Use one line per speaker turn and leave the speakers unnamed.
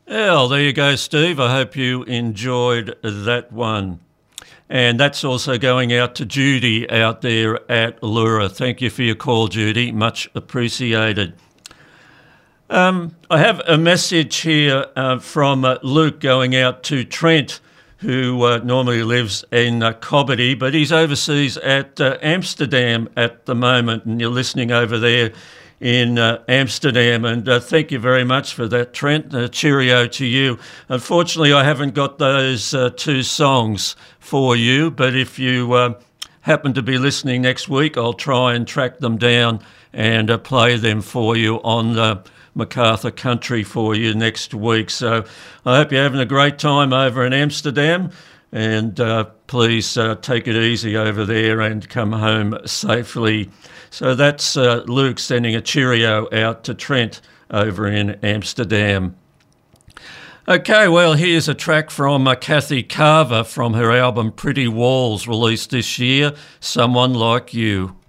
Well, there you go, Steve. I hope you enjoyed that one. And that's also going out to Judy out there at Allura. Thank you for your call, Judy. Much appreciated. I have a message here from Luke going out to Trent, who normally lives in Cobbitty, but he's overseas at Amsterdam at the moment, and you're listening over there in Amsterdam. And thank you very much for that, Trent. Cheerio to you. Unfortunately, I haven't got those two songs for you, but if you happen to be listening next week, I'll try and track them down and play them for you on MacArthur Country for you next week. So I hope you're having a great time over in Amsterdam, and please take it easy over there and come home safely. So that's Luke sending a cheerio out to Trent over in Amsterdam. Okay, well, here's a track from Kathy Carver from her album Pretty Walls, released this year, Someone Like You.